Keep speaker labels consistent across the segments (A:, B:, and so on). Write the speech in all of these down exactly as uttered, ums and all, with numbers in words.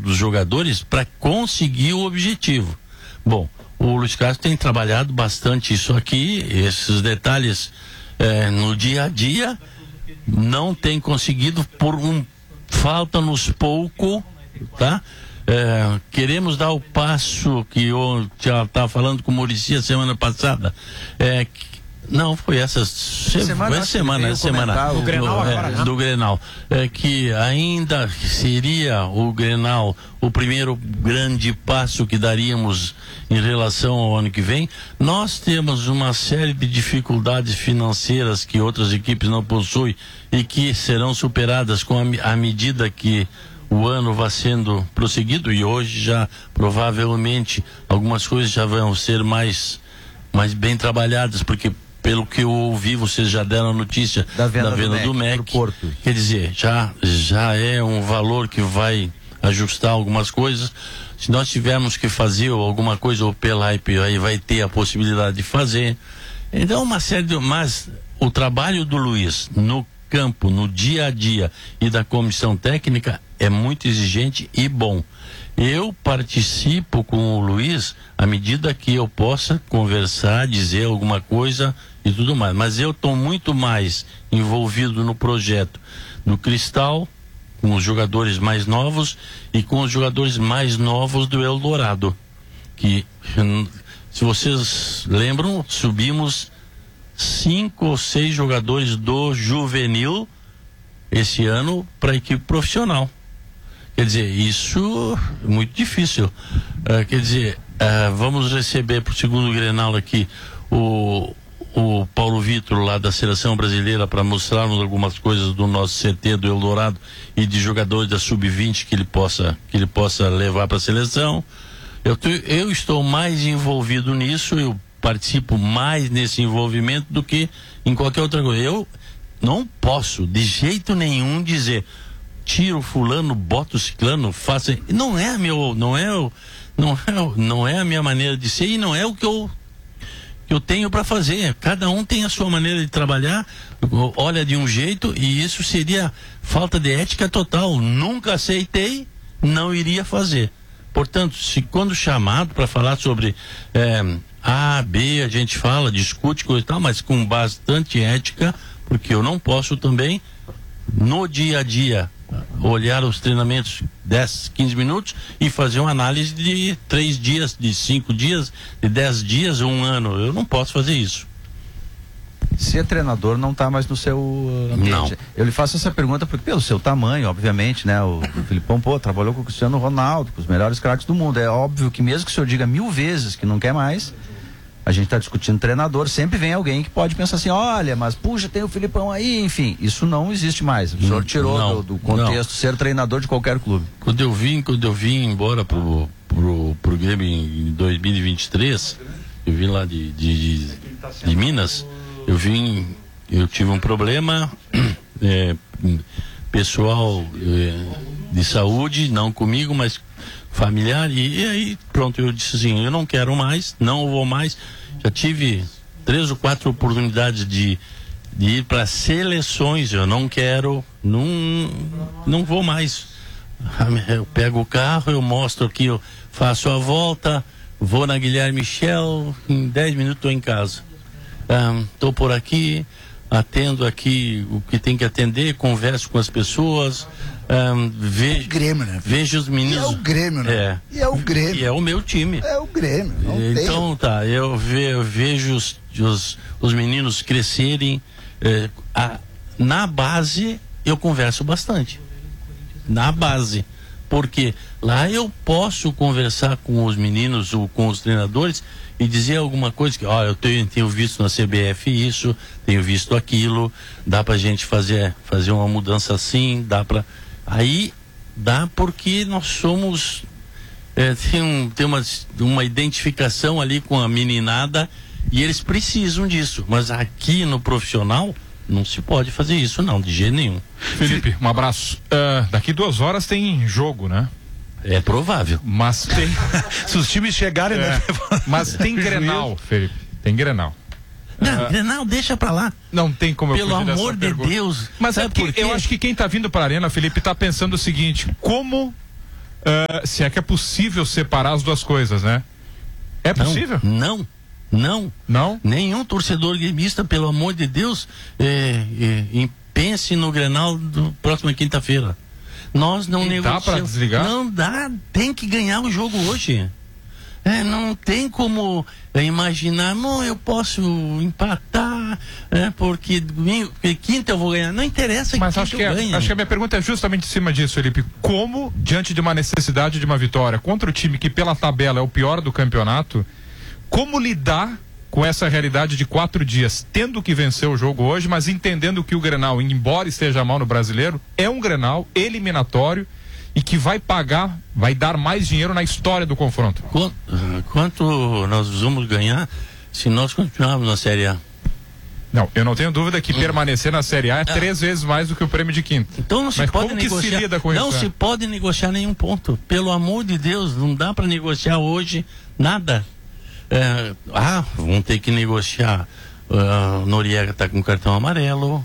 A: dos jogadores para conseguir o objetivo. Bom, o Luiz Castro tem trabalhado bastante isso aqui, esses detalhes é, no dia a dia, não tem conseguido, por um falta-nos pouco, tá? É, queremos dar o passo que eu já estava falando com o Muricy a semana passada. É, que, não, foi essa se, semana, essa semana, essa semana
B: o Grenal
A: do,
B: agora,
A: é,
B: né?
A: do Grenal. É, que ainda seria o Grenal o primeiro grande passo que daríamos em relação ao ano que vem. Nós temos uma série de dificuldades financeiras que outras equipes não possuem e que serão superadas com a, a medida que o ano vai sendo prosseguido, e hoje já provavelmente algumas coisas já vão ser mais, mais bem trabalhadas, porque pelo que eu ouvi, vocês já deram a notícia
C: da venda,
A: da venda do, do M E C,
C: Porto.
A: Quer dizer, já, já é um valor que vai ajustar algumas coisas. Se nós tivermos que fazer alguma coisa, ou pela hype, aí vai ter a possibilidade de fazer. Então, uma série de... Mas o trabalho do Luiz no campo, no dia a dia, e da comissão técnica é muito exigente e bom. Eu participo com o Luiz à medida que eu possa conversar, dizer alguma coisa e tudo mais. Mas eu estou muito mais envolvido no projeto do Cristal, com os jogadores mais novos e com os jogadores mais novos do Eldorado. Que, se vocês lembram, subimos cinco ou seis jogadores do juvenil esse ano para a equipe profissional. Quer dizer, isso é muito difícil. Uh, quer dizer, uh, vamos receber para o segundo Grenal aqui o, o Paulo Vitor lá da Seleção Brasileira para mostrarmos algumas coisas do nosso C T do Eldorado e de jogadores da sub vinte que ele possa, que ele possa levar para a seleção. Eu, tô, eu estou mais envolvido nisso, eu participo mais nesse envolvimento do que em qualquer outra coisa. Eu não posso de jeito nenhum dizer tira o fulano, bota o ciclano, faça. Não é meu, não é o, não é, não é a minha maneira de ser e não é o que eu que eu tenho para fazer. Cada um tem a sua maneira de trabalhar, olha de um jeito, e isso seria falta de ética total. Nunca aceitei, não iria fazer. Portanto, se quando chamado para falar sobre é, A, B, a gente fala, discute coisa e tal, mas com bastante ética, porque eu não posso também no dia a dia olhar os treinamentos dez, quinze minutos e fazer uma análise de três dias, de cinco dias, de dez dias, um ano. Eu não posso fazer isso.
C: Ser treinador não está mais no seu ambiente.
A: Não.
C: Eu lhe faço essa pergunta porque pelo seu tamanho, obviamente, né? O, o Filipão, pô, trabalhou com o Cristiano Ronaldo, com os melhores craques do mundo. É óbvio que mesmo que o senhor diga mil vezes que não quer mais, a gente está discutindo treinador, sempre vem alguém que pode pensar assim, olha, mas puxa, tem o Filipão aí, enfim, isso não existe mais. O senhor tirou
A: não,
C: do, do contexto
A: não.
C: ser treinador de qualquer clube.
A: Quando eu vim, quando eu vim embora pro, pro, pro Grêmio em dois mil e vinte e três, eu vim lá de, de, de, de Minas, eu vim, eu tive um problema é, pessoal é, de saúde, não comigo, mas familiar, e, e aí pronto, eu disse assim, eu não quero mais, não vou mais. Já tive três ou quatro oportunidades de, de ir para seleções, eu não quero, não, não vou mais. Eu pego o carro, eu mostro aqui, eu faço a volta, vou na Guilherme Michel, em dez minutos estou em casa. Estou um, por aqui, atendo aqui o que tem que atender, converso com as pessoas. Um, vejo,
B: é o Grêmio, né?
A: Vejo os meninos.
B: E é o Grêmio, né?
A: É.
B: E é o Grêmio.
A: E é o meu time.
B: É o Grêmio. Não
A: então
B: tem.
A: tá, eu, ve, eu vejo os, os, os meninos crescerem. É, a, na base eu converso bastante. Na base. Porque lá eu posso conversar com os meninos ou com os treinadores e dizer alguma coisa que, olha, eu tenho, tenho visto na C B F isso, tenho visto aquilo, dá pra gente fazer, fazer uma mudança assim, dá pra... Aí dá porque nós somos... É, tem um, tem uma, uma identificação ali com a meninada e eles precisam disso. Mas aqui no profissional não se pode fazer isso não, de jeito nenhum.
D: Felipe, um abraço. Uh, daqui duas horas tem jogo, né?
A: É provável.
D: Mas tem...
B: Se os times chegarem...
D: É,
B: né?
D: mas tem Grenal, Felipe. Tem Grenal.
A: Não, uh, não, deixa pra lá.
D: Não tem como eu
A: Pelo
D: fugir dessa
A: amor de
D: pergunta.
A: Deus.
D: Mas é
A: Sabe
D: porque
A: por quê?
D: eu acho que quem tá vindo pra Arena, Felipe, tá pensando o seguinte, como uh, se é que é possível separar as duas coisas, né? É possível?
A: Não, não.
D: Não?
A: Nenhum torcedor gremista, pelo amor de Deus, é, é, pense no Grenal do próxima quinta-feira. Nós não negociamos.
D: Dá pra desligar?
A: Não dá, tem que ganhar o jogo hoje. É, não tem como é, imaginar, não, eu posso empatar, é, porque domingo, porque quinta eu vou ganhar. Não interessa.
D: Mas
A: que
D: acho
A: eu
D: que, é,
A: ganho.
D: acho que a minha pergunta é justamente em cima disso, Felipe. Como, diante de uma necessidade de uma vitória contra o time que pela tabela é o pior do campeonato, como lidar com essa realidade de quatro dias, tendo que vencer o jogo hoje, mas entendendo que o Grenal, embora esteja mal no Brasileiro, é um Grenal eliminatório e que vai pagar, vai dar mais dinheiro na história do confronto?
A: Quanto, quanto nós vamos ganhar se nós continuarmos na Série A?
D: Não, eu não tenho dúvida que
A: hum.
D: permanecer na Série A é ah. três vezes mais do que o prêmio de quinta.
A: Então não se
D: Mas
A: pode
D: como
A: negociar.
D: Que se lida com
A: não
D: isso,
A: se
D: né?
A: pode negociar nenhum ponto. Pelo amor de Deus, não dá para negociar hoje nada. É, ah, vão ter que negociar. Uh, Noriega está com cartão amarelo.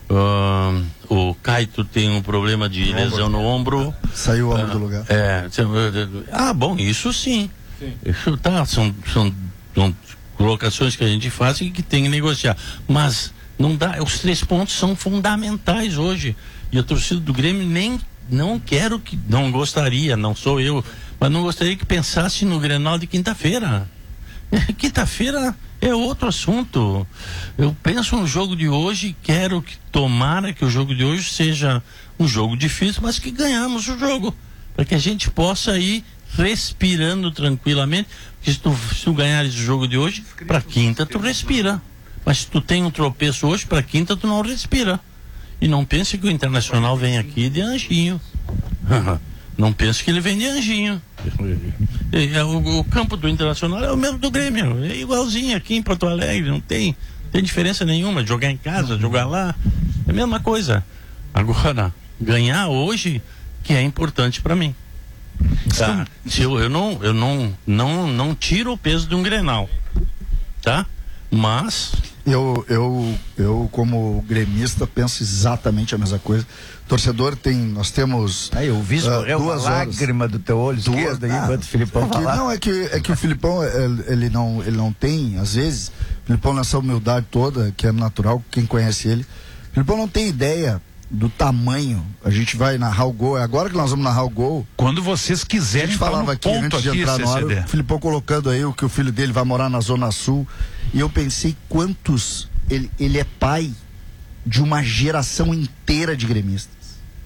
A: Uh, o Caito tem um problema de no lesão ombro. no ombro.
B: Saiu o ombro
A: uh,
B: do lugar.
A: É, ah, bom, isso sim. sim. Isso tá, são, são, são colocações que a gente faz e que tem que negociar. Mas não dá, os três pontos são fundamentais hoje. E a torcida do Grêmio nem não quero que, não gostaria, não sou eu, mas não gostaria que pensasse no Grenal de quinta-feira. Quinta-feira é outro assunto. Eu penso no jogo de hoje, quero que tomara que o jogo de hoje seja um jogo difícil, mas que ganhamos o jogo, para que a gente possa ir respirando tranquilamente. Porque se tu, se tu ganhares o jogo de hoje, para quinta tu respira. Mas se tu tem um tropeço hoje, para quinta tu não respira. E não pense que o Internacional vem aqui de anjinho. Não pense que ele vem de anjinho. É, o, o campo do Internacional é o mesmo do Grêmio, é igualzinho aqui em Porto Alegre, não tem, tem diferença nenhuma. Jogar em casa, jogar lá, é a mesma coisa. Agora, ganhar hoje que é importante para mim. Tá? Se eu, eu, não, eu não, não, não tiro o peso de um Grenal, tá? Mas
B: eu, eu, eu como gremista penso exatamente a mesma coisa. Torcedor tem, nós temos
C: aí eu vi uh, duas uma lágrima horas, do teu olho duas, esquerdo aí, ah, enquanto o Filipão
B: é que,
C: falar.
B: Não, é que, é que o Filipão ele, ele, não, ele não tem, às vezes, o Filipão nessa humildade toda, que é natural, quem conhece ele, o Filipão não tem ideia do tamanho. A gente vai narrar o gol, é agora que nós vamos narrar o gol.
E: Quando vocês quiserem,
B: a gente falava aqui antes de entrar no ar, o Filipão colocando aí o que o filho dele vai morar na Zona Sul, e eu pensei quantos, ele, ele é pai de uma geração inteira de gremistas.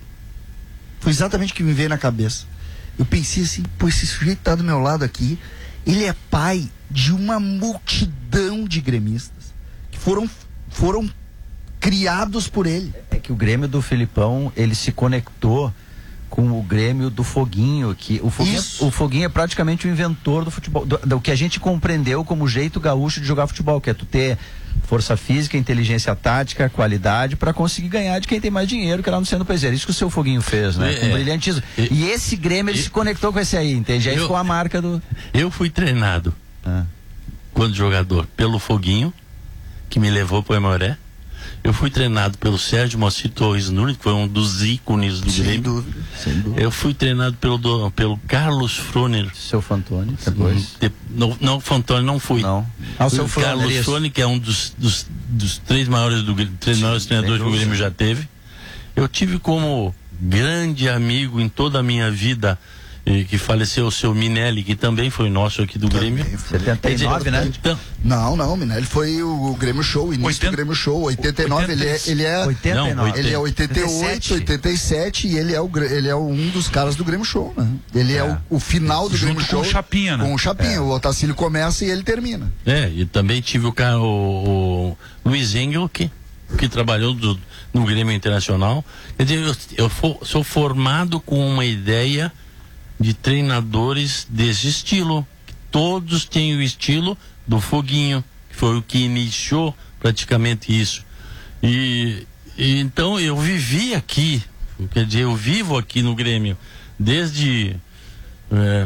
B: Foi exatamente o que me veio na cabeça. Eu pensei assim, pô, esse sujeito tá do meu lado aqui, ele é pai de uma multidão de gremistas que foram, foram criados por ele.
C: É que o Grêmio do Filipão, ele se conectou com o Grêmio do Foguinho, que o Foguinho, o Foguinho é praticamente o inventor do futebol, do, do que a gente compreendeu como jeito gaúcho de jogar futebol, que é tu ter força física, inteligência tática, qualidade, para conseguir ganhar de quem tem mais dinheiro, que era no Centro Peseiro. Isso que o seu Foguinho fez, né?
A: É,
C: com brilhantismo.
A: É,
C: e esse Grêmio, ele é, se conectou com esse aí, entende? Aí
A: eu,
C: ficou a marca do...
A: Eu fui treinado,
C: ah.
A: quando jogador, pelo Foguinho, que me levou para o Aimoré. Eu fui treinado pelo Sérgio Moacir Torres Nunes, que foi um dos ícones do
B: sem
A: Grêmio.
B: Dúvida, sem dúvida.
A: Eu fui treinado pelo, do, pelo Carlos Froner.
C: Seu Fantoni, depois.
A: De, não, não, Fantoni não fui.
C: Não. Ah, o seu
A: Carlos Froner, que é um dos, dos, dos três maiores, do, três Sim, maiores treinadores que o Grêmio já teve. Eu tive como grande amigo em toda a minha vida, eh, que faleceu o seu Minelli, que também foi nosso aqui do Grêmio.
C: setenta e nove, dizer, né?
B: Então, não, não, Minelli foi o, o Grêmio Show, o início
E: oitenta,
B: do Grêmio Show, oitenta e nove, ele é, ele é,
C: oitenta e nove.
B: Não, ele é oitenta e oito, oitenta e sete e ele é, o, ele é um dos caras do Grêmio Show, né? Ele é, é o, o final do
E: Junto
B: Grêmio Show.
E: Com o Chapinha, né?
B: Com o Chapinha, é. O Otacílio começa e ele termina.
A: É, e também tive o, cara, o, o Luiz Engel, que, que trabalhou do, no Grêmio Internacional. Quer dizer, eu, eu for, sou formado com uma ideia de treinadores desse estilo. Todos têm o estilo do Foguinho, que foi o que iniciou praticamente isso. E, e então eu vivi aqui, quer dizer, eu vivo aqui no Grêmio desde é,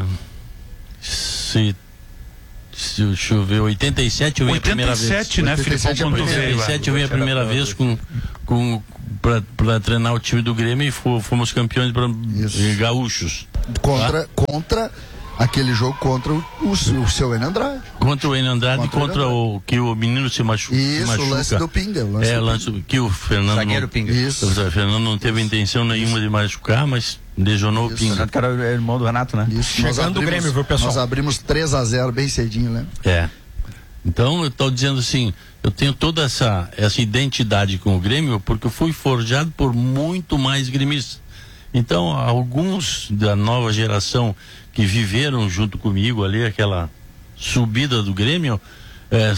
A: se, se, deixa eu ver, oitenta e sete eu vim a primeira vez.
E: oitenta e sete, né, Filipão?
A: oitenta e sete eu vim a primeira vez com, com para treinar o time do Grêmio e fomos campeões pra, gaúchos.
B: Contra,
A: Ah.
B: contra aquele jogo contra o, o, o seu Enio Andrade.
A: Contra o Enio Andrade e
B: Contra o
A: contra,
B: Enio
A: o que o menino se, machu se
B: Isso,
A: machuca.
B: o lance do Pinga. O lance
A: é,
B: do
A: o lance que o Fernando
C: Zagueiro
A: não,
C: Pinga.
B: Isso.
A: o Fernando não teve intenção nenhuma de machucar, mas lesionou o
B: Isso.
A: Pinga.
C: Renato, que era o irmão do Renato, né?
B: Isso, nós
F: Chegando o
B: abrimos,
F: Grêmio, viu, pessoal?
B: Nós abrimos três a zero bem cedinho, né?
A: É. Então eu estou dizendo assim, eu tenho toda essa, essa identidade com o Grêmio porque eu fui forjado por muito mais gremistas. Então, alguns da nova geração que viveram junto comigo ali, aquela subida do Grêmio, é,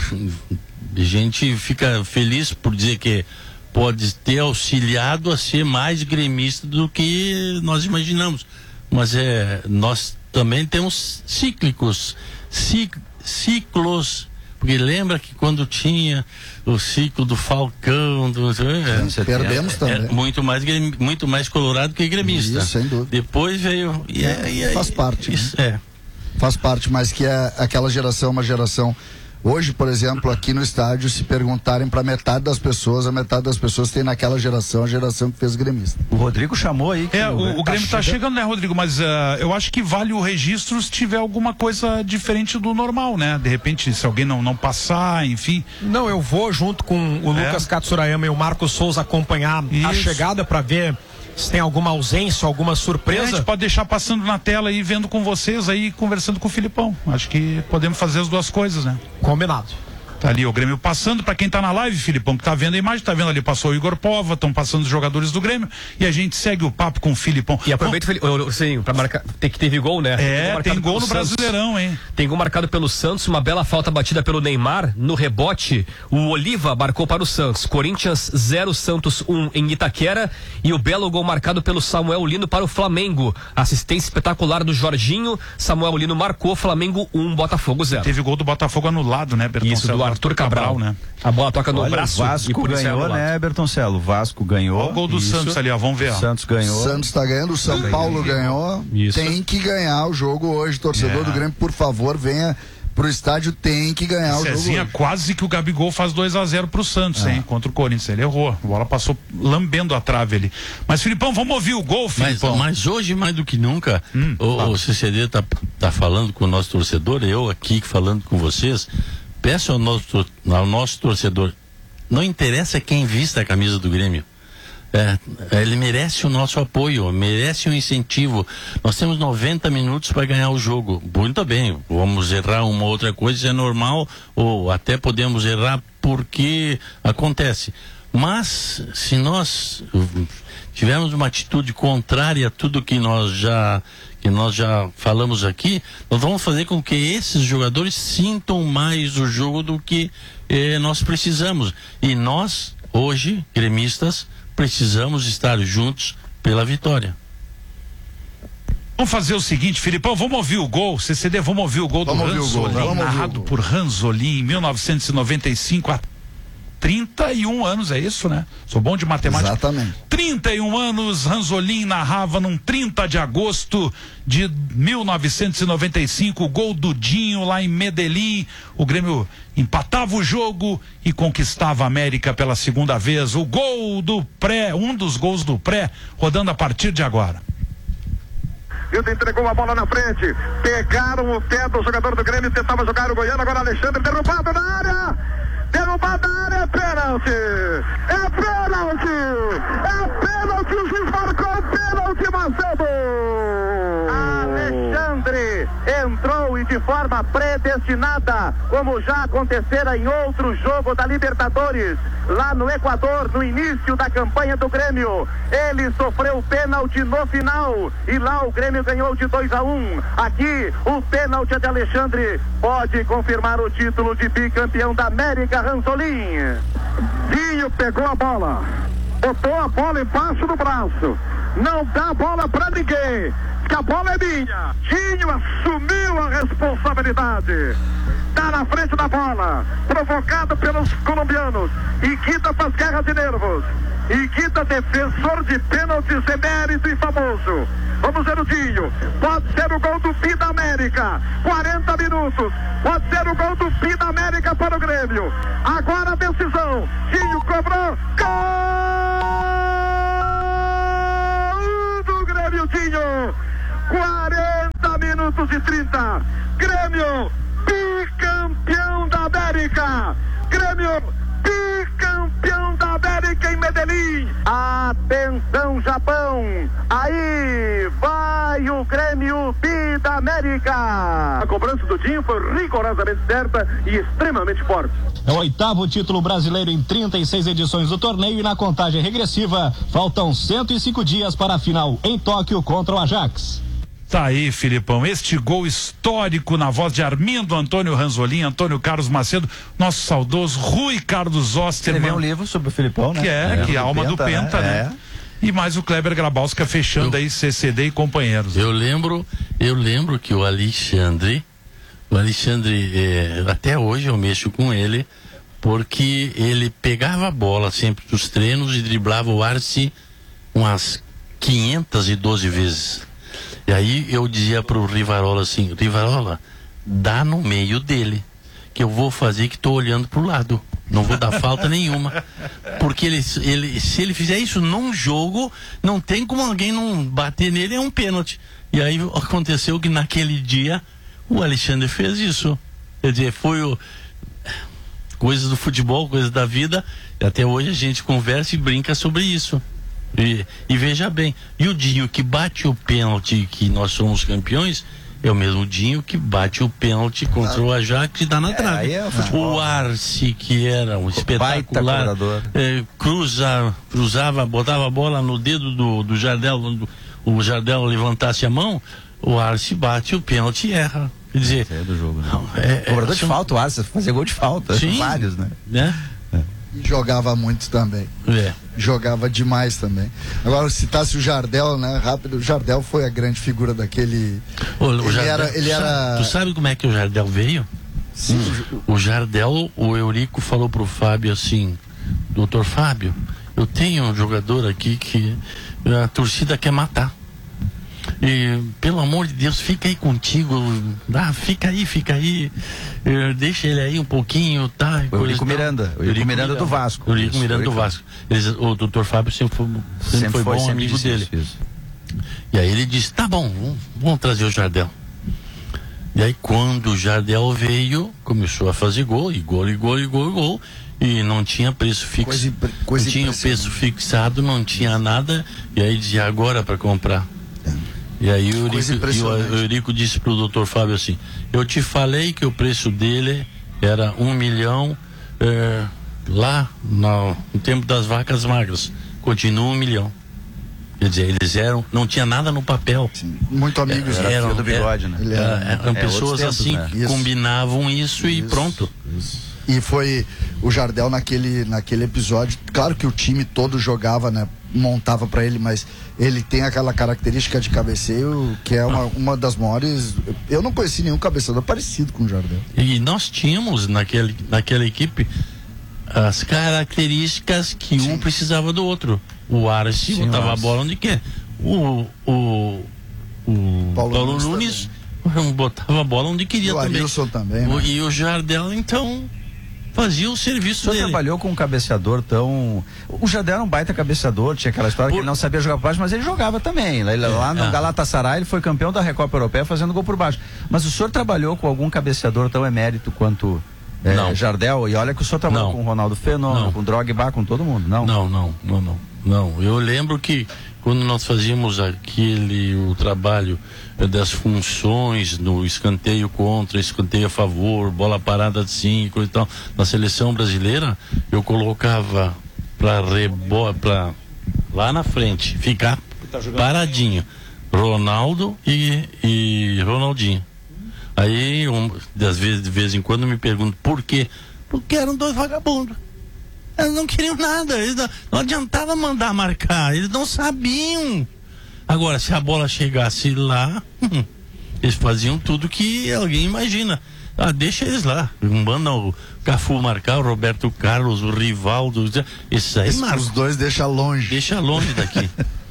A: a gente fica feliz por dizer que pode ter auxiliado a ser mais gremista do que nós imaginamos. Mas é, nós também temos cíclicos, cic, ciclos, porque lembra que quando tinha o ciclo do Falcão, do, é,
B: Perdemos também.
A: é muito mais muito mais colorado que gremista.
B: Isso, sem dúvida.
A: Depois veio e, é, e,
B: Faz parte,
A: isso,
B: né?
A: é.
B: Faz parte, mas que é aquela geração, uma geração. Hoje, por exemplo, aqui no estádio, se perguntarem para metade das pessoas, a metade das pessoas tem naquela geração, a geração que fez gremista.
C: O Rodrigo chamou aí. Que
E: É, o, o Grêmio tá chegando, né, Rodrigo? Mas uh, eu acho que vale o registro se tiver alguma coisa diferente do normal, né? De repente, se alguém não, não passar, enfim.
F: Não, eu vou junto com o
E: É.
F: Lucas Katsurayama e o Marcos Souza acompanhar
E: Isso.
F: a chegada para ver se tem alguma ausência, alguma
E: A
F: surpresa.
E: gente pode deixar passando na tela e vendo com vocês aí, conversando com o Filipão. Acho que podemos fazer as duas coisas, né?
F: Combinado.
E: Tá ali o Grêmio passando, pra quem tá na live, Filipão, que tá vendo a imagem, tá vendo ali, passou o Igor Pova, estão passando os jogadores do Grêmio, e a gente segue o papo com o Filipão.
G: E aproveita, Felipe, sim, pra marcar, tem que teve gol, né?
E: É,
G: Tem,
E: tem gol no
G: Santos.
E: Brasileirão, hein?
G: Tem gol marcado pelo Santos, uma bela falta batida pelo Neymar. No rebote, o Oliva marcou para o Santos. Corinthians zero, Santos um em Itaquera. E o belo gol marcado pelo Samuel Lino para o Flamengo. Assistência espetacular do Jorginho. Samuel Lino marcou, Flamengo um, Botafogo zero.
E: Teve gol do Botafogo anulado, né, Berton?
G: Isso, do Arthur Cabral,
E: né?
G: A bola toca no
C: Olha,
G: braço.
C: o Vasco
G: e por isso é
C: ganhou,
G: anulado.
C: né, Bertoncello? O Vasco ganhou.
E: Olha o gol do
C: Isso.
E: Santos ali, ó, vamos ver.
C: O
E: Ó.
C: Santos ganhou.
B: O Santos está ganhando, o São Paulo ganhou.
G: Isso.
B: Tem que ganhar o jogo hoje. Torcedor
E: É.
B: do Grêmio, por favor, venha pro estádio, tem que ganhar o jogo
E: Cezinha,
B: hoje.
E: quase que o Gabigol faz dois a zero pro Santos,
B: É.
E: hein? Contra o Corinthians. Ele errou. A bola passou lambendo a trave ali. Mas, Filipão, vamos ouvir o gol,
A: Mas,
E: Filipão.
A: mas hoje, mais do que nunca,
E: Hum,
A: o,
E: fala.
A: o C C D tá, tá falando com o nosso torcedor, eu aqui falando com vocês, peço ao nosso, ao nosso torcedor, não interessa quem vista a camisa do Grêmio. É, ele merece o nosso apoio, merece um incentivo. Nós temos noventa minutos para ganhar o jogo. Muito bem, vamos errar uma outra coisa, isso é normal, ou até podemos errar porque acontece. Mas se nós uh, tivermos uma atitude contrária a tudo que nós já que nós já falamos aqui, nós vamos fazer com que esses jogadores sintam mais o jogo do que eh, nós precisamos. E nós, hoje, gremistas, precisamos estar juntos pela vitória.
E: Vamos fazer o seguinte, Filipão, vamos ouvir o gol. C C D, vamos ouvir o gol
B: Vamos
E: do
B: ouvir o gol,
E: Ranzolin,
B: vamos ouvir o
E: narrado
B: gol.
E: por Ranzolin em mil novecentos e noventa e cinco, há trinta e um anos, é isso, né? Sou bom de matemática.
B: Exatamente.
E: trinta e um anos, Ranzolin narrava num trinta de agosto de mil novecentos e noventa e cinco, o gol do Dinho lá em Medellín. O Grêmio empatava o jogo e conquistava a América pela segunda vez. O gol do pré, um dos gols do pré, rodando a partir de agora.
H: Hilton entregou a bola na frente. Pegaram o pé do jogador do Grêmio, tentava jogar o Goiano, agora Alexandre derrubado na área. Derrubado na área, é pênalti. É pênalti. É pênalti, o juiz marcou pênalti, Macedo. Alexandre entrou e de forma predestinada, como já acontecera em outro jogo da Libertadores, lá no Equador, no início da campanha do Grêmio. Ele sofreu pênalti no final e lá o Grêmio ganhou de dois a um. Aqui o pênalti é de Alexandre, pode confirmar o título de bicampeão da América, Ranzolin. Dinho pegou a bola, botou a bola embaixo do braço, não dá bola pra ninguém, que a bola é minha. Dinho assumiu a responsabilidade, tá na frente da bola, provocado pelos colombianos. Iguita faz guerra de nervos. Iguita, defensor de pênaltis, emérito e famoso. Vamos ver o Dinho, pode ser o gol do Pi da América, quarenta minutos, pode ser o gol do Pi da América para o Grêmio. Agora a decisão, Dinho cobrou, gol do Grêmio, Dinho. e trinta. Grêmio, bicampeão da América. Grêmio, bicampeão da América em Medellín. Atenção, Japão. Aí vai o Grêmio bi da América. A cobrança do Dinho foi rigorosamente certa e extremamente forte.
I: É o oitavo título brasileiro em trinta e seis edições do torneio e na contagem regressiva faltam cento e cinco dias para a final em Tóquio contra o Ajax.
E: Tá aí, Filipão, este gol histórico na voz de Armindo Antônio Ranzolin, Antônio Carlos Macedo, nosso saudoso Rui Carlos Osterman.
C: Escreveu um livro sobre o Filipão, né?
E: Que é,
C: é
E: que é a alma do Penta, né? né? É. E mais o Kleber Grabowska fechando eu, aí C C D e companheiros.
A: Eu lembro, eu lembro que o Alexandre, o Alexandre, é, até hoje eu mexo com ele, porque ele pegava a bola sempre dos treinos e driblava o Arce umas quinhentas e doze vezes. E aí eu dizia pro Rivarola assim, Rivarola, dá no meio dele, que eu vou fazer que tô olhando pro lado. Não vou dar falta nenhuma. Porque ele, ele, se ele fizer isso num jogo, não tem como alguém não bater nele, é um pênalti. E aí aconteceu que naquele dia o Alexandre fez isso. Quer dizer, foi o... coisas do futebol, coisas da vida. E até hoje a gente conversa e brinca sobre isso. E, e veja bem, e o Dinho que bate o pênalti que nós somos campeões, é o mesmo Dinho que bate o pênalti contra ah, o Ajax e dá na trave. É, é o, o Arce, que era um espetacular, é, cruza, cruzava, botava a bola no dedo do, do Jardel, quando o Jardel levantasse a mão, o Arce bate o pênalti e erra. Quer dizer,
C: é do jogo, né?
A: Não, é,
C: cobrador
A: é,
C: de falta, o Arce fazia gol de falta,
A: sim,
C: vários, né?
A: né?
B: E jogava muito também.
A: É.
B: Jogava demais também. Agora, citasse o Jardel, né? Rápido, o Jardel foi a grande figura daquele.
A: O, o
B: ele
A: Jardel,
B: era, ele era.
A: Tu sabe como é que o Jardel veio?
B: Sim.
A: Hum. O Jardel, o Eurico falou pro Fábio assim: doutor Fábio, eu tenho um jogador aqui que a torcida quer matar. E, pelo amor de Deus, fica aí contigo. Ah, fica aí, fica aí. Uh, deixa ele aí um pouquinho, tá?
C: O Eurico Miranda. O Eurico Miranda do Vasco.
A: O Eurico Miranda do Vasco. Eles, o doutor Fábio sempre foi, sempre sempre foi bom sempre amigo dele. Isso. E aí ele disse: tá bom, vamos, vamos trazer o Jardel. E aí, quando o Jardel veio, começou a fazer gol, e gol, e gol, e gol, e gol. E não tinha preço fixo. Coisa, coisa não tinha preço fixado, não tinha nada. E aí dizia: agora para comprar. E aí o Eurico, e o Eurico disse pro doutor Fábio assim: eu te falei que o preço dele era um milhão é, lá no, no tempo das vacas magras. Continua um milhão. Quer dizer, eles eram, não tinha nada no papel.
B: Sim, muito amigos,
A: é, eram,
C: do bigode, né?
A: Era, era, eram é, pessoas tempos, assim né? que isso. combinavam isso, isso e pronto.
B: Isso. E foi o Jardel naquele, naquele episódio, claro que o time todo jogava, né? Montava para ele, mas ele tem aquela característica de cabeceio que é uma, uma das maiores. Eu não conheci nenhum cabeçador parecido com o Jardel.
A: E nós tínhamos naquele, naquela equipe as características que Sim. um precisava do outro. O Arce botava Arce. a bola onde quer. O, o, o Paulo, Paulo Nunes também. botava a bola onde queria
B: o
A: também.
B: também
A: o,
B: né?
A: E o Jardel, então, fazia o serviço dele.
C: Você trabalhou com um cabeceador tão... O Jardel era um baita cabeceador, tinha aquela história Por... que ele não sabia jogar por baixo, mas ele jogava também. Ele, é, lá no é. Galatasaray ele foi campeão da Recopa Europeia fazendo gol por baixo. Mas o senhor trabalhou com algum cabeceador tão emérito quanto é, não. Jardel? E olha que o senhor trabalhou não. com o Ronaldo Fenômeno, não. com o Drogba, com todo mundo, não?
A: Não, não, não, não. Não, eu lembro que quando nós fazíamos aquele, o trabalho das funções no escanteio contra, escanteio a favor, bola parada de cinco e tal, na seleção brasileira, eu colocava para rebo, para lá na frente, ficar paradinho, Ronaldo e, e Ronaldinho. Aí, um, das vezes, de vez em quando, me pergunto por quê? Porque eram dois vagabundos. Eles não queriam nada, eles não, não adiantava mandar marcar, eles não sabiam. Agora, se a bola chegasse lá, hum, eles faziam tudo que alguém imagina. Ah, deixa eles lá. Manda o Cafu marcar, o Roberto Carlos, o Rivaldo. Esses aí marcam.
B: Os dois deixa longe.
A: Deixa longe daqui.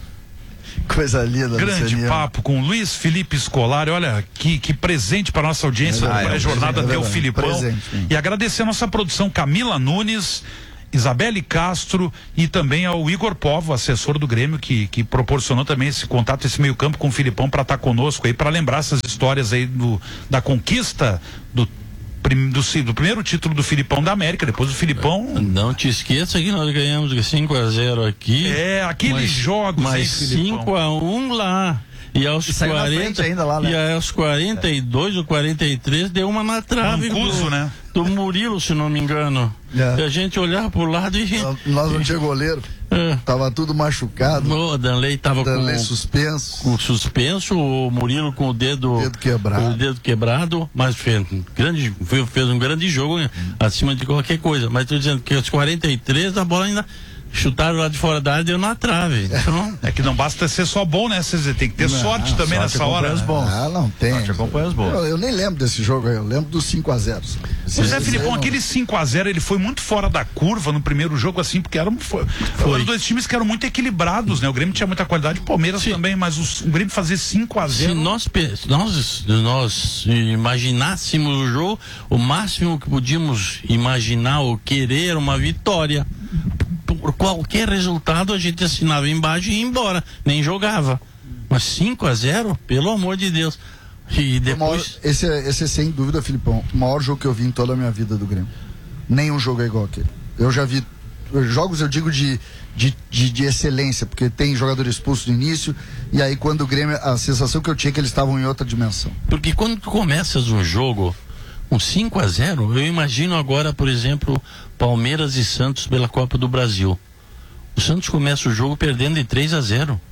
B: Coisa linda.
E: Grande
B: Lucianinha.
E: papo com Luiz Felipe Scolari. Olha, que, que presente para nossa audiência
B: é,
E: da pré-jornada
B: é,
E: Teu
B: é,
E: Filipão.
B: presente,
E: e agradecer a nossa produção Camila Nunes Isabelle Castro e também ao Igor Povo, assessor do Grêmio, que, que proporcionou também esse contato, esse meio campo com o Filipão para estar conosco aí, para lembrar essas histórias aí do, da conquista do, do, do primeiro título do Filipão da América, depois o Filipão...
A: Não te esqueça que nós ganhamos de cinco a zero aqui.
E: É, aqueles
A: mas,
E: jogos,
A: mas cinco a um lá. E aos
B: e
A: quarenta
B: ainda lá, né?
A: E aos quarenta e dois ou quarenta e três deu uma na trave
E: Mancuso,
A: do,
E: né?
A: do Murilo, se não me engano.
B: É.
A: E a gente olhava pro lado e
B: nós não tinha goleiro.
A: É.
B: Tava tudo machucado.
A: O Danley tava
B: Danley
A: com
B: suspenso.
A: Com suspenso, o Murilo com o dedo,
B: dedo quebrado.
A: Com o dedo quebrado, mas fez um grande, fez um grande jogo, né? Acima de qualquer coisa. Mas tô dizendo que aos quarenta e três a bola ainda chutaram lá de fora da área e deu na trave. Então...
E: É que não basta ser só bom, né? Você tem que ter não, sorte também sorte nessa hora.
B: Os bons. Ah, não tem.
C: Sorte acompanha os bons.
B: Eu, eu nem lembro desse jogo aí, eu lembro do cinco a zero.
E: Pois é, Filipão, aquele cinco a zero ele foi muito fora da curva no primeiro jogo, assim, porque eram foi, foi. dois times que eram muito equilibrados, né? O Grêmio tinha muita qualidade, o Palmeiras Sim. também, mas o, o Grêmio fazer cinco a zero.
A: Se nós, nós, nós imaginássemos o jogo, o máximo que podíamos imaginar ou querer era uma vitória. Por qualquer resultado a gente assinava embaixo e ia embora, nem jogava. Mas cinco a zero, pelo amor de Deus. E depois...
B: Maior, esse, é, esse é sem dúvida, Filipão, o maior jogo que eu vi em toda a minha vida do Grêmio. Nenhum jogo é igual aquele. Eu já vi jogos, eu digo de, de, de, de excelência, porque tem jogador expulso no início, e aí quando o Grêmio, a sensação que eu tinha é que eles estavam em outra dimensão.
A: Porque quando tu começas um jogo com cinco a zero, eu imagino agora, por exemplo, Palmeiras e Santos pela Copa do Brasil. O Santos começa o jogo perdendo de três a zero.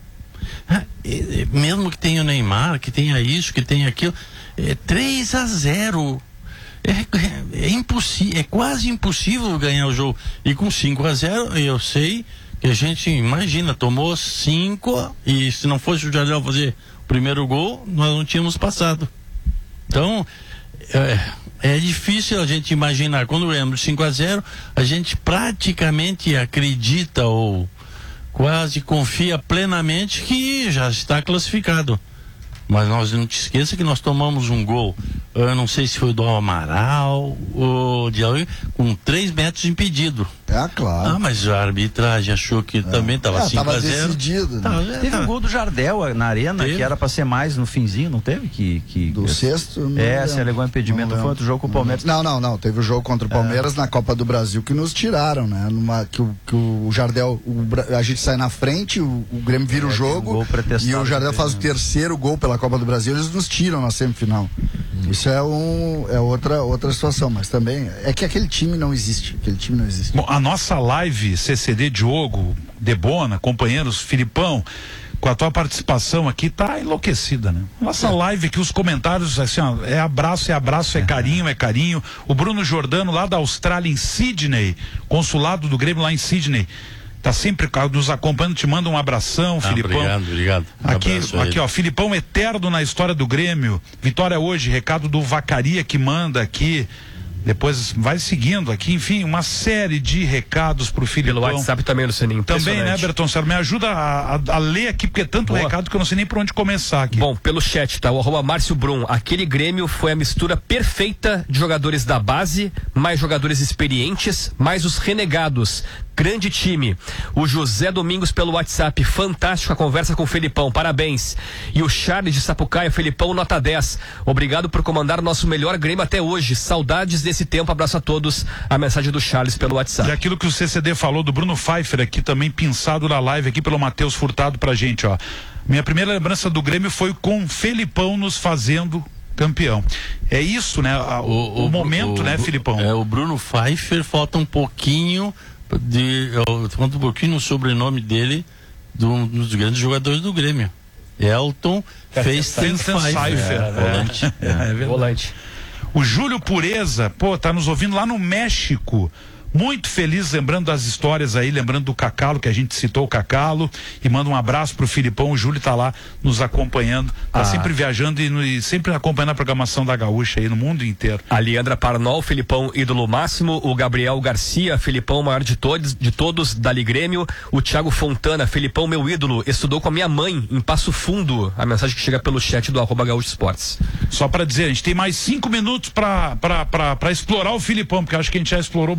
A: Ah, é, é, mesmo que tenha o Neymar, que tenha isso, que tenha aquilo, é três a zero. É, é, é impossível, é quase impossível ganhar o jogo. E com cinco a zero, eu sei que a gente, imagina, tomou cinco e se não fosse o Jardel fazer o primeiro gol, nós não tínhamos passado. Então, é, é difícil a gente imaginar. Quando ganhamos cinco a zero, a gente praticamente acredita ou quase confia plenamente que já está classificado. Mas nós não te esqueça que nós tomamos um gol, eu não sei se foi do Amaral ou de alguém, com três metros impedido.
B: É, claro.
A: Ah, mas a arbitragem achou que é. também estava
B: é,
A: cinco a zero.
B: Decidido, né?
C: Tava, teve tava... um gol do Jardel na arena, teve. Que era para ser mais no finzinho, não teve? Que, que...
B: Do sexto?
C: É, se alegou impedimento, não foi outro jogo com o Palmeiras.
B: Não, não, não, teve o jogo contra o Palmeiras é. na Copa do Brasil que nos tiraram, né? Numa, que, o, que o Jardel, o, a gente sai na frente, o, o Grêmio vira é, o jogo um e o Jardel faz o terceiro gol pela Copa do Brasil, eles nos tiram na semifinal. Hum. Isso é, um, é outra, outra situação, mas também é que aquele time não existe, aquele time não existe.
E: Bom, a nossa live C C D Diogo, Debona, companheiros, Filipão, com a tua participação aqui, tá enlouquecida, né? Nossa live aqui, os comentários, assim, ó, é abraço, é abraço, é carinho, é carinho. O Bruno Jordano, lá da Austrália, em Sydney, consulado do Grêmio lá em Sydney, tá sempre nos acompanhando, te manda um abração, ah, Filipão.
A: Obrigado, obrigado. Um
E: aqui, aqui ó, Filipão eterno na história do Grêmio. Vitória hoje, recado do Vacaria que manda aqui. Depois vai seguindo aqui, enfim, uma série de recados pro Filipão.
G: Pelo WhatsApp também, Lucianinho.
E: Também, né, Bertoncello? Me ajuda a, a, a ler aqui, porque é tanto Boa. recado que eu não sei nem por onde começar aqui.
G: Bom, pelo chat, tá? O arroba Márcio Brum. Aquele Grêmio foi a mistura perfeita de jogadores da base, mais jogadores experientes, mais os renegados. Grande time. O José Domingos pelo WhatsApp, fantástico a conversa com o Felipão, parabéns. E o Charles de Sapucaia, Felipão, nota dez. Obrigado por comandar o nosso melhor Grêmio até hoje. Saudades desse tempo, abraço a todos. A mensagem do Charles pelo WhatsApp.
E: E aquilo que o C C D falou do Bruno Pfeiffer aqui também, pinçado na live aqui pelo Matheus Furtado pra gente, ó. Minha primeira lembrança do Grêmio foi com o Felipão nos fazendo campeão. É isso, né? O, o, o momento, o, né, Felipão?
A: É, o Bruno Pfeiffer, falta um pouquinho de, falta um pouquinho no sobrenome dele, do, um dos grandes jogadores do Grêmio. Elton Festenpfeiffer.
E: É, volante. É, é, é
G: volante.
E: O Júlio Pureza, pô, tá nos ouvindo lá no México. Muito feliz, lembrando das histórias aí, lembrando do Cacalo, que a gente citou o Cacalo, e manda um abraço pro Filipão. O Júlio tá lá nos acompanhando, tá ah. sempre viajando e, no, e sempre acompanhando a programação da Gaúcha aí no mundo inteiro.
G: A Leandra Parnol, Filipão, ídolo máximo. O Gabriel Garcia, Filipão, maior de todos, de todos, Dali Grêmio. O Thiago Fontana, Filipão, meu ídolo, estudou com a minha mãe em Passo Fundo. A mensagem que chega pelo chat do arroba Gaúcho Esportes.
E: Só para dizer, a gente tem mais cinco minutos para explorar o Filipão, porque acho que a gente já explorou bastante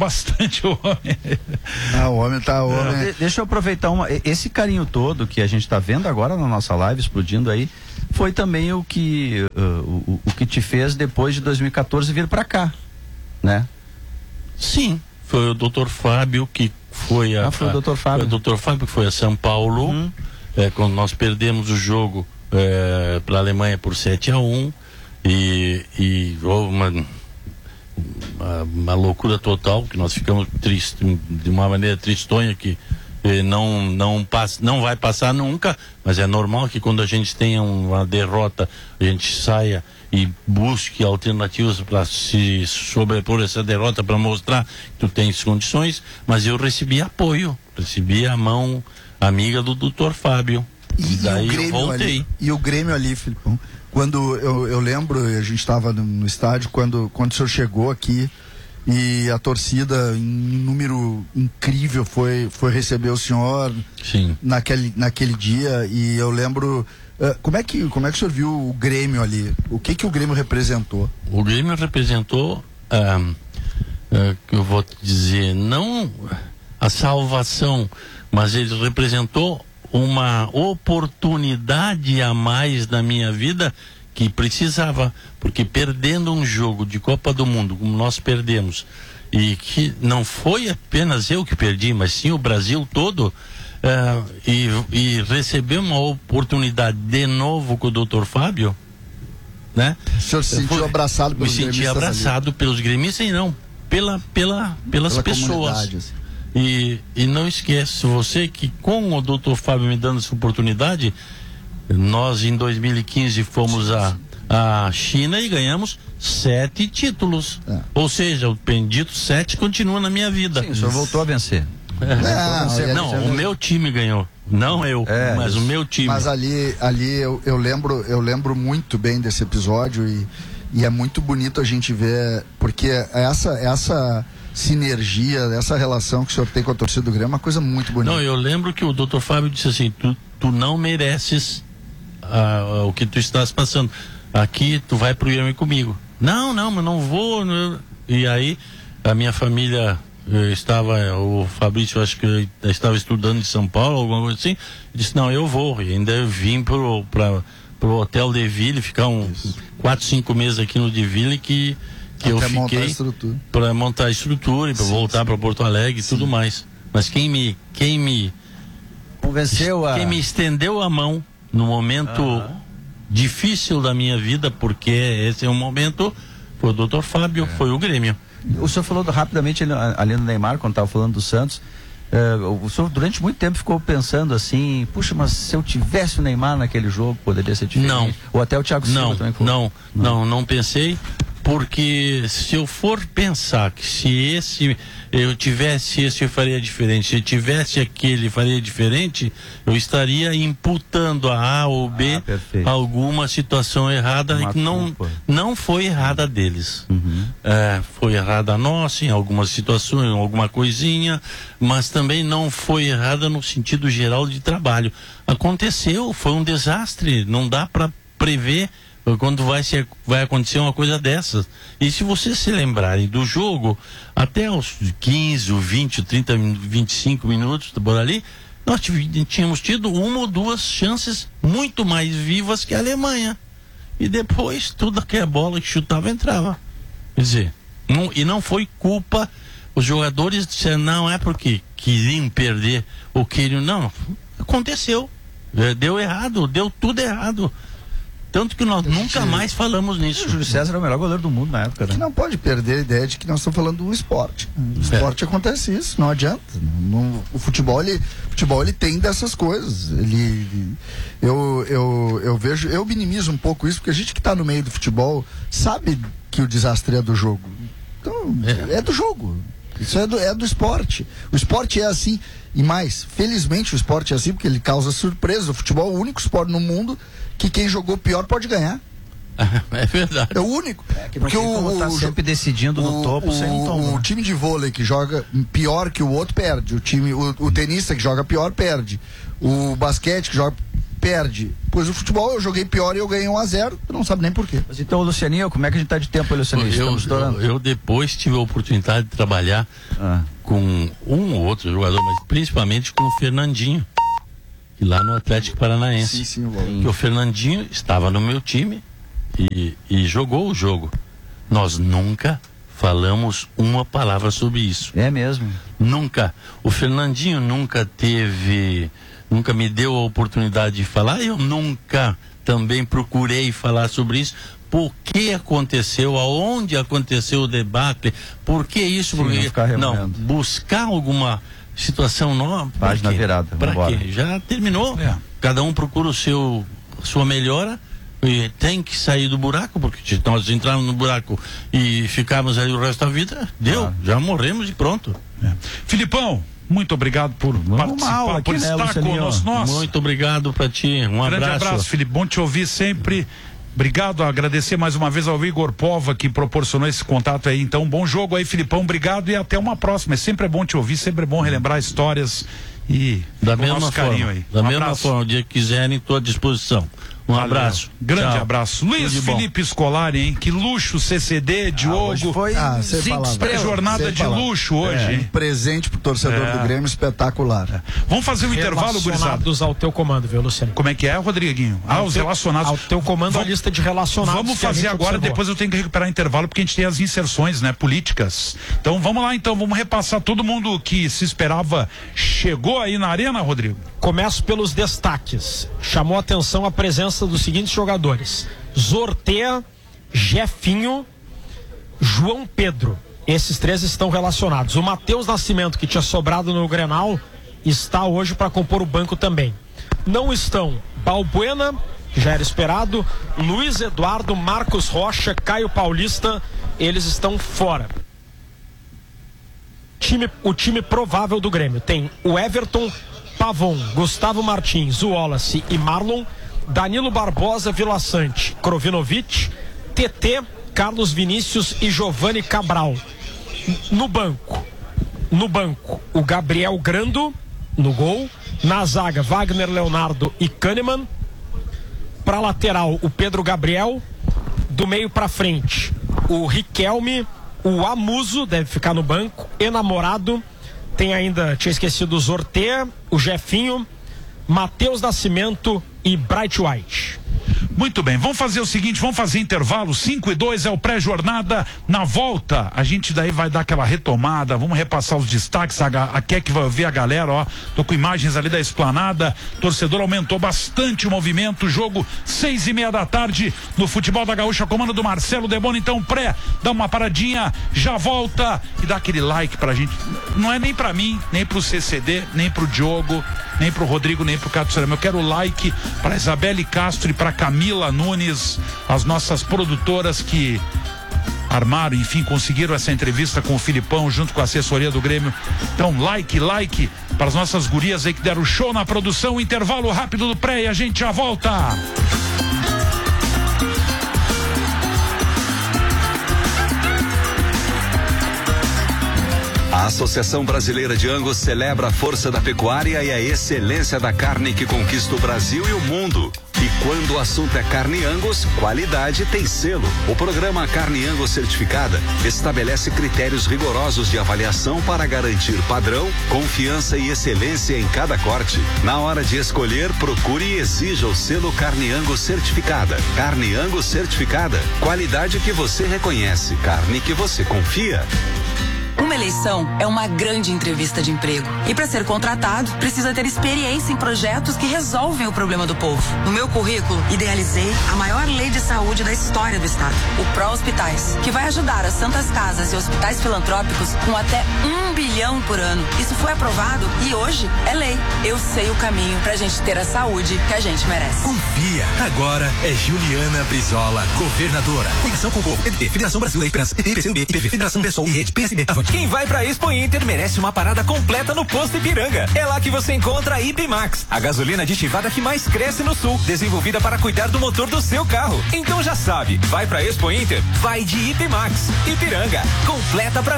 E: bastante o homem.
B: Ah, o homem tá... O homem...
C: De, deixa eu aproveitar uma... Esse carinho todo que a gente está vendo agora na nossa live, explodindo aí, foi também o que, uh, o, o que te fez depois de dois mil e quatorze vir para cá, né?
A: Sim, foi o doutor Fábio que foi a...
C: Ah, foi o doutor Fábio.
A: Foi o doutor Fábio que foi a São Paulo, hum. é, quando nós perdemos o jogo é, para a Alemanha por sete a um e, e houve uma, uma, uma loucura total, que nós ficamos tristes, de uma maneira tristonha que eh, não, não, passa, não vai passar nunca, mas é normal que quando a gente tenha uma derrota, a gente saia e busque alternativas para se sobrepor essa derrota, para mostrar que tu tens condições. Mas eu recebi apoio, recebi a mão amiga do doutor Fábio,
B: e,
A: e daí
B: e o Grêmio
A: eu voltei.
B: Ali, e o Grêmio ali, Filipão, quando eu, eu lembro, a gente estava no, no estádio quando, quando o senhor chegou aqui e a torcida em número incrível foi, foi receber o senhor. Sim. Naquele, naquele dia, e eu lembro... Uh, como, é que, como é que o senhor viu o Grêmio ali? O que que o Grêmio representou?
A: O Grêmio representou, ah, ah, que eu vou te dizer, não a salvação, mas ele representou uma oportunidade a mais na minha vida que precisava, porque perdendo um jogo de Copa do Mundo, como nós perdemos, e que não foi apenas eu que perdi, mas sim o Brasil todo, Uh, e, e receber uma oportunidade de novo com o doutor Fábio, né?
B: O senhor se sentiu abraçado pelos
A: gremistas? Me senti abraçado ali. pelos gremistas e não, pela, pela, pelas pela pessoas. Assim. E, e não esquece, você que com o doutor Fábio me dando essa oportunidade, nós em dois mil e quinze fomos a, a China e ganhamos sete títulos. É. Ou seja, o bendito sete continua na minha vida.
C: Sim, o senhor voltou a vencer.
A: É, não, não o meu time ganhou, não eu, é, mas isso. o meu time.
B: Mas ali, ali eu, eu lembro, eu lembro muito bem desse episódio e, e é muito bonito a gente ver, porque essa, essa sinergia, essa relação que o senhor tem com a torcida do Grêmio é uma coisa muito bonita.
A: Não, eu lembro que o doutor Fábio disse assim: tu, tu não mereces uh, o que tu estás passando. Aqui tu vai pro Grêmio comigo. Não, não, mas não vou. Não. E aí a minha família. Eu estava, o Fabrício, acho que estava estudando em São Paulo, alguma coisa assim, disse, não, eu vou, e ainda eu vim pro, pra, pro Hotel de Ville, ficar uns quatro, cinco meses aqui no de Ville, que, que eu fiquei para montar a estrutura, para voltar para Porto Alegre e tudo mais. Mas quem me, quem me
C: convenceu a...
A: quem me estendeu a mão no momento uh-huh. difícil da minha vida, porque esse é um momento, foi o doutor Fábio, é. foi o Grêmio.
C: O senhor falou rapidamente ali, ali no Neymar, quando estava falando do Santos. Uh, o senhor durante muito tempo ficou pensando assim, puxa, mas se eu tivesse o Neymar naquele jogo, poderia ser diferente?
A: Não.
C: Ou até o Thiago Silva
A: não,
C: também falou.
A: Não, não, não, não pensei, porque se eu for pensar que se esse eu tivesse esse eu faria diferente, se eu tivesse aquele faria diferente, eu estaria imputando a A ou B ah, alguma situação errada Uma que não, não foi errada deles. Uhum. É, foi errada a nossa em algumas situações, em alguma coisinha, mas também não foi errada no sentido geral de trabalho. Aconteceu, foi um desastre, não dá para prever quando vai, ser, vai acontecer uma coisa dessas. E se vocês se lembrarem do jogo, até os quinze, vinte, trinta, vinte e cinco minutos por ali, nós tínhamos tido uma ou duas chances muito mais vivas que a Alemanha. E depois, tudo que a bola que chutava entrava. Quer dizer, não, e não foi culpa, os jogadores disseram, não é porque queriam perder ou queriam, não, aconteceu, deu errado, deu tudo errado. Tanto que nós nunca mais falamos nisso.
C: O Júlio César é o melhor goleiro do mundo na época, né?
B: Que não pode perder a ideia de que nós estamos falando do esporte. No esporte é. acontece isso, não adianta. No, o futebol, ele, futebol, ele tem dessas coisas. Ele, ele, eu, eu, eu vejo, eu minimizo um pouco isso, porque a gente que está no meio do futebol sabe que o desastre é do jogo. Então, é, é do jogo. Isso é do, é do esporte. O esporte é assim. E mais, felizmente o esporte é assim, porque ele causa surpresa. O futebol é o único esporte no mundo que quem jogou pior pode ganhar.
A: É verdade.
B: É o único.
C: É, que porque o tá sempre decidindo no
B: o,
C: topo
B: o,
C: sem um tom.
B: O time de vôlei que joga pior que o outro perde. O time, o, o tenista que joga pior perde. O basquete que joga perde. Pois o futebol eu joguei pior e eu ganhei um a zero, tu não sabe nem por quê.
C: Mas então, Lucianinho, como é que a gente tá de tempo, Lucianinho?
A: Eu, eu, eu depois tive a oportunidade de trabalhar ah. com um ou outro jogador, mas principalmente com o Fernandinho, e lá no Atlético Paranaense.
B: Sim, sim, o
A: que o Fernandinho estava no meu time e, e jogou o jogo. Nós nunca falamos uma palavra sobre isso.
C: É mesmo?
A: Nunca. O Fernandinho nunca teve, nunca me deu a oportunidade de falar, eu nunca também procurei falar sobre isso. Por que aconteceu, aonde aconteceu o debacle, por que isso?
C: Sim,
A: porque,
C: não,
A: não, buscar alguma situação nova.
C: Página virada.
A: Para quê? Já terminou. É. Cada um procura o seu, sua melhora. E tem que sair do buraco, porque se nós entrarmos no buraco e ficarmos ali o resto da vida, deu, ah. já morremos e pronto.
E: É. Filipão, muito obrigado por Vamos participar,
C: aula
E: por
C: aqui,
E: estar
C: né,
E: conosco. Nossa.
A: Muito obrigado para ti, um
E: Grande
A: abraço.
E: abraço, Felipe, bom te ouvir sempre. Obrigado, agradecer mais uma vez ao Igor Pova que proporcionou esse contato aí. Então, bom jogo aí, Filipão, obrigado e até uma próxima. É sempre é bom te ouvir, sempre é bom relembrar histórias e
A: da mesma forma,
E: aí.
A: Da
E: um
A: mesma
E: abraço.
A: forma, o dia que quiserem, estou à disposição. Um
E: Valeu.
A: abraço.
E: Grande
A: Tchau.
E: abraço. Luiz Felipe Scolari, hein? Que luxo C C D, Diogo.
B: Ah, foi ah,
E: cinco pré-jornada de
B: palavra.
E: luxo hoje,
B: é,
E: hein?
B: Um presente pro torcedor é. do Grêmio espetacular.
E: É. Vamos fazer um intervalo, gurizada.
F: Relacionados ao teu comando, viu, Luciano?
E: Como é que é, Rodriguinho? Ah,
F: ao
E: os
F: teu,
E: relacionados.
F: Ao teu comando,
E: vamos,
F: a lista de relacionados.
E: Vamos fazer agora, observou. Depois eu tenho que recuperar intervalo, porque a gente tem as inserções, né, políticas. Então vamos lá, então, vamos repassar. Todo mundo que se esperava chegou aí na arena, Rodrigo?
F: Começo pelos destaques. Chamou a atenção a presença dos seguintes jogadores: Zortea, Jefinho, João Pedro. Esses três estão relacionados. O Matheus Nascimento, que tinha sobrado no Grenal, está hoje para compor o banco também. Não estão Balbuena, que já era esperado, Luiz Eduardo, Marcos Rocha, Caio Paulista, eles estão fora. Time, o time provável do Grêmio tem o Everton, Pavon, Gustavo Martins, o Wallace e Marlon, Danilo Barbosa, Vila Sante, Krovinovic, T T, Carlos Vinícius e Giovanni Cabral. No banco, no banco, o Gabriel Grando, no gol. Na zaga, Wagner Leonardo e Kahneman. Para lateral, o Pedro Gabriel. Do meio para frente, o Riquelme, o Amuso, deve ficar no banco, Enamorado. Tem ainda, tinha esquecido o Zortea, o Jefinho, Matheus Nascimento e Bright White.
E: Muito bem, vamos fazer o seguinte, vamos fazer intervalo, cinco e dois é o pré-jornada. Na volta, a gente daí vai dar aquela retomada, vamos repassar os destaques, a, a Keck vai ver a galera, ó, tô com imagens ali da esplanada, torcedor aumentou bastante o movimento, jogo seis e meia da tarde no Futebol da Gaúcha, comando do Marcelo Debona. Então pré, dá uma paradinha, já volta e dá aquele like pra gente, não é nem pra mim, nem pro C C D, nem pro Diogo, nem pro Rodrigo, nem pro Cato Cerama. Eu quero like pra Isabelle Castro e pra Camila Nunes, as nossas produtoras que armaram, enfim, conseguiram essa entrevista com o Filipão junto com a assessoria do Grêmio. Então, like, like para as nossas gurias aí que deram show na produção. Intervalo rápido do pré e a gente já volta.
J: A Associação Brasileira de Angus celebra a força da pecuária e a excelência da carne que conquista o Brasil e o mundo. E quando o assunto é carne Angus, qualidade tem selo. O programa Carne Angus Certificada estabelece critérios rigorosos de avaliação para garantir padrão, confiança e excelência em cada corte. Na hora de escolher, procure e exija o selo Carne Angus Certificada. Carne Angus Certificada, qualidade que você reconhece, carne que você confia.
K: Uma eleição é uma grande entrevista de emprego. E para ser contratado, precisa ter experiência em projetos que resolvem o problema do povo. No meu currículo, idealizei a maior lei de saúde da história do estado, o Pró Hospitais, que vai ajudar as santas casas e hospitais filantrópicos com até um bilhão por ano. Isso foi aprovado e hoje é lei. Eu sei o caminho pra gente ter a saúde que a gente merece.
L: Confia. Agora é Juliana Brizola, governadora. Ligação com o povo. P D T, Federação Brasileira de Esperança, P T, P C U B, I P V, Federação Pessoal e Rede, P S B. Avante.
M: Quem vai pra Expo Inter merece uma parada completa no posto Ipiranga. É lá que você encontra a I P Max, a gasolina aditivada que mais cresce no sul, desenvolvida para cuidar do motor do seu carro. Então já sabe, vai pra Expo Inter, vai de I P Max. Ipiranga, completa pra mim.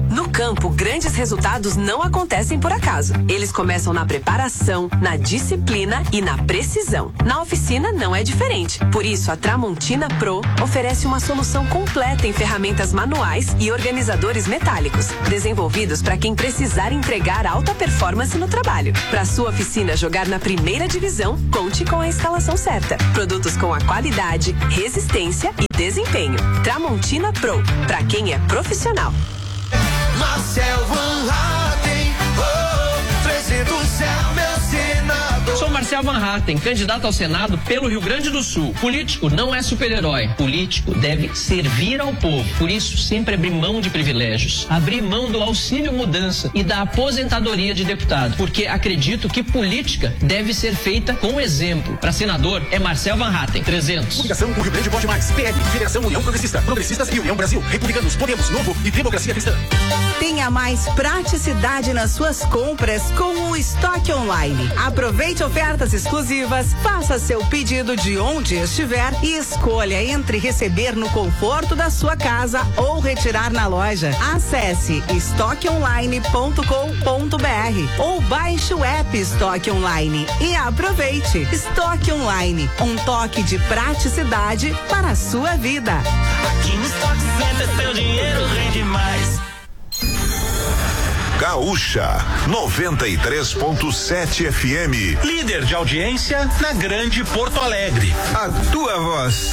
N: No campo, grandes resultados não acontecem por acaso. Eles começam na preparação, na disciplina e na precisão. Na oficina não é diferente. Por isso, a Tramontina Pro oferece uma solução completa em ferramentas manuais e organizadores metálicos, desenvolvidos para quem precisar entregar alta performance no trabalho. Para sua oficina jogar na primeira divisão, conte com a instalação certa. Produtos com a qualidade, resistência e desempenho. Tramontina Pro, para quem é profissional.
O: Marcel Van Hatten, oh, trezentos é o meu senador.
P: Sou Marcel Van Hatten, candidato ao Senado pelo Rio Grande do Sul. Político não é super-herói. Político deve servir ao povo. Por isso, sempre abrir mão de privilégios. Abrir mão do auxílio mudança e da aposentadoria de deputado. Porque acredito que política deve ser feita com exemplo. Para senador, é Marcel Van Hatten, trezentos.
L: Ligação com o Rio Grande Vote Mais, P L, Federação União Progressista, Progressistas e União Brasil, Republicanos, Podemos, Novo e Democracia Cristã.
Q: Tenha mais praticidade nas suas compras com o Estoque Online. Aproveite ofertas exclusivas, faça seu pedido de onde estiver e escolha entre receber no conforto da sua casa ou retirar na loja. Acesse estoque online ponto com ponto br ou baixe o app Estoque Online e aproveite. Estoque Online, um toque de praticidade para a sua vida.
O: Aqui no Stock Center seu dinheiro rende mais.
R: Gaúcha noventa e três ponto sete F M.
L: Líder de audiência na Grande Porto Alegre.
R: A tua voz.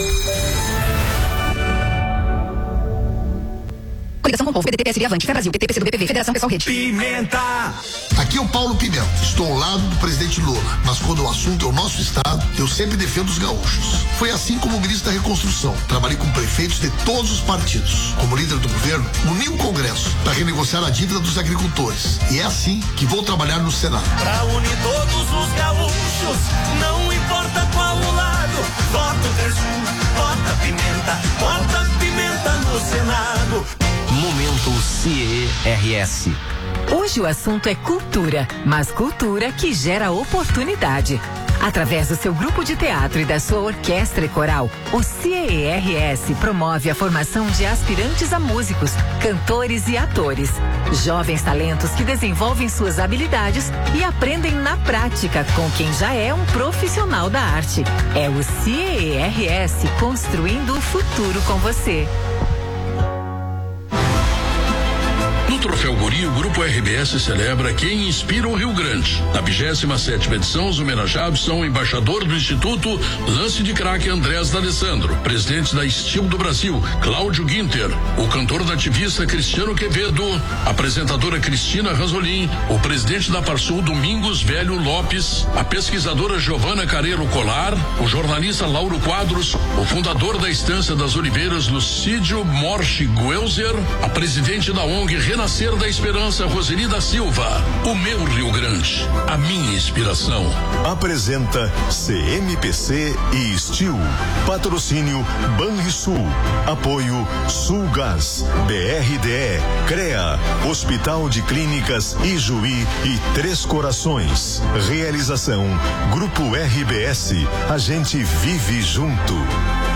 S: Coligação com o povo, P D T, P S D, Avante, Fé Brasil, P T, P C do B P V, Federação Pessoal Rede.
R: Pimenta!
T: Aqui é o Paulo Pimenta. Estou ao lado do presidente Lula, mas quando o assunto é o nosso estado, eu sempre defendo os gaúchos. Foi assim como ministro da Reconstrução. Trabalhei com prefeitos de todos os partidos. Como líder do governo, uni o Congresso para renegociar a dívida dos agricultores. E é assim que vou trabalhar no Senado.
O: Pra unir todos os gaúchos, não importa qual o lado, vota o Terçu, vota Pimenta, vota Pimenta no Senado.
M: Momento C E R S.
U: Hoje o assunto é cultura, mas cultura que gera oportunidade. Através do seu grupo de teatro e da sua orquestra e coral, o C E R S promove a formação de aspirantes a músicos, cantores e atores. Jovens talentos que desenvolvem suas habilidades e aprendem na prática com quem já é um profissional da arte. É o C E R S construindo o futuro com você.
V: No Troféu Guri, o Grupo R B S celebra quem inspira o Rio Grande. Na vigésima sétima edição, os homenageados são o embaixador do Instituto Lance de Craque Andrés D'Alessandro, presidente da Steel do Brasil, Cláudio Guinter, o cantor nativista Cristiano Quevedo, a apresentadora Cristina Ranzolin, o presidente da Parsul Domingos Velho Lopes, a pesquisadora Giovana Careiro Colar, o jornalista Lauro Quadros, o fundador da Estância das Oliveiras Lucídio Morche Guelzer, a presidente da O N G Renascer da Esperança Roseli da Silva. O meu Rio Grande, a minha inspiração.
R: Apresenta C M P C e Steel. Patrocínio Banrisul. Apoio Sulgás, B R D E, CREA, Hospital de Clínicas Ijuí e Três Corações. Realização Grupo R B S. A gente vive junto.